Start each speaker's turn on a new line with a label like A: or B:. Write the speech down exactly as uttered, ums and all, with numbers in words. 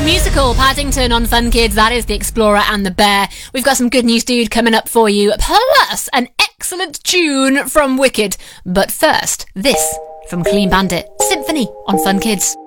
A: Musical Paddington on Fun Kids. That is The Explorer and the Bear. We've got some good news, dude, coming up for you, plus an excellent tune from Wicked. But first, this from Clean Bandit, Symphony on Fun Kids.